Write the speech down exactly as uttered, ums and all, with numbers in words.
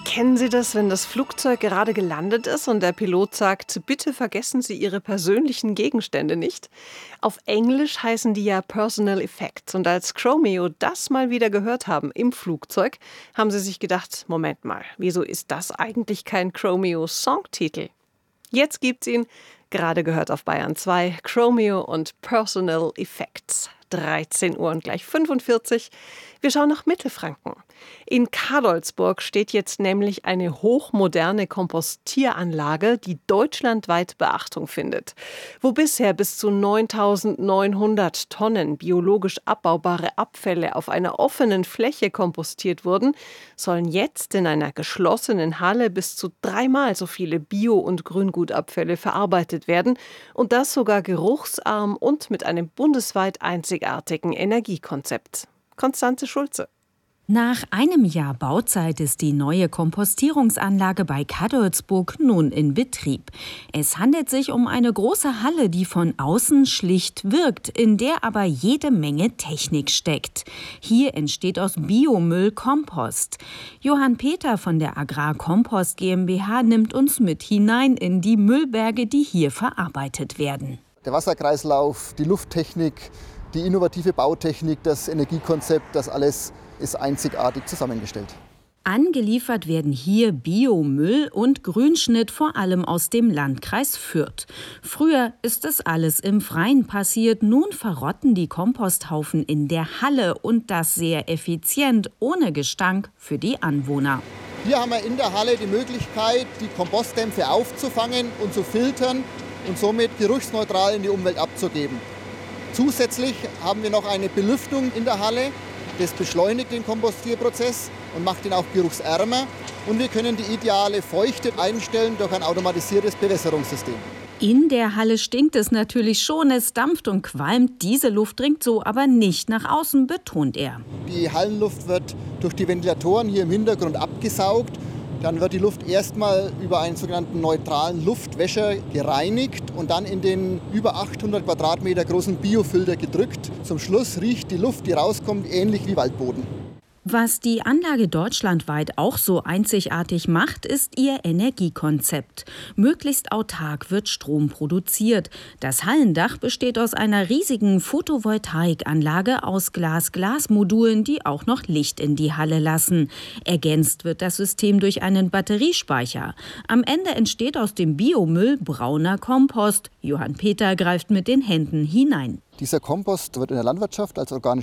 Kennen Sie das, wenn das Flugzeug gerade gelandet ist und der Pilot sagt, bitte vergessen Sie Ihre persönlichen Gegenstände nicht? Auf Englisch heißen die ja Personal Effects. Und als Chromeo das mal wieder gehört haben im Flugzeug, haben sie sich gedacht, Moment mal, wieso ist das eigentlich kein Chromeo-Songtitel? Jetzt gibt's ihn, gerade gehört auf Bayern zwei, Chromeo und Personal Effects. dreizehn Uhr und gleich fünfundvierzig. Wir schauen nach Mittelfranken. In Kadolsburg steht jetzt nämlich eine hochmoderne Kompostieranlage, die deutschlandweit Beachtung findet. Wo bisher bis zu neuntausendneunhundert Tonnen biologisch abbaubare Abfälle auf einer offenen Fläche kompostiert wurden, sollen jetzt in einer geschlossenen Halle bis zu dreimal so viele Bio- und Grüngutabfälle verarbeitet werden. Und das sogar geruchsarm und mit einem bundesweit einzigartigen Energiekonzept. Konstanze Schulze. Nach einem Jahr Bauzeit ist die neue Kompostierungsanlage bei Kadolsburg nun in Betrieb. Es handelt sich um eine große Halle, die von außen schlicht wirkt, in der aber jede Menge Technik steckt. Hier entsteht aus Biomüll Kompost. Johann Peter von der Agrarkompost GmbH nimmt uns mit hinein in die Müllberge, die hier verarbeitet werden. Der Wasserkreislauf, die Lufttechnik, die innovative Bautechnik, das Energiekonzept, das alles ist einzigartig zusammengestellt. Angeliefert werden hier Biomüll und Grünschnitt, vor allem aus dem Landkreis Fürth. Früher ist das alles im Freien passiert. Nun verrotten die Komposthaufen in der Halle und das sehr effizient, ohne Gestank für die Anwohner. Hier haben wir in der Halle die Möglichkeit, die Kompostdämpfe aufzufangen und zu filtern und somit geruchsneutral in die Umwelt abzugeben. Zusätzlich haben wir noch eine Belüftung in der Halle. Das beschleunigt den Kompostierprozess und macht ihn auch geruchsärmer. Und wir können die ideale Feuchte einstellen durch ein automatisiertes Bewässerungssystem. In der Halle stinkt es natürlich schon, es dampft und qualmt. Diese Luft dringt so aber nicht nach außen, betont er. Die Hallenluft wird durch die Ventilatoren hier im Hintergrund abgesaugt. Dann wird die Luft erstmal über einen sogenannten neutralen Luftwäscher gereinigt und dann in den über achthundert Quadratmeter großen Biofilter gedrückt. Zum Schluss riecht die Luft, die rauskommt, ähnlich wie Waldboden. Was die Anlage deutschlandweit auch so einzigartig macht, ist ihr Energiekonzept. Möglichst autark wird Strom produziert. Das Hallendach besteht aus einer riesigen Photovoltaikanlage aus Glas-Glas-Modulen, die auch noch Licht in die Halle lassen. Ergänzt wird das System durch einen Batteriespeicher. Am Ende entsteht aus dem Biomüll brauner Kompost. Johann Peter greift mit den Händen hinein. Dieser Kompost wird in der Landwirtschaft als organische